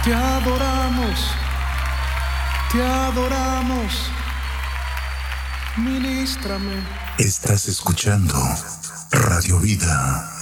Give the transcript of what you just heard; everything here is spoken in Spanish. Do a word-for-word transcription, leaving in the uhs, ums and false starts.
Te adoramos, te adoramos, ministrame. Estás escuchando Radio Vida.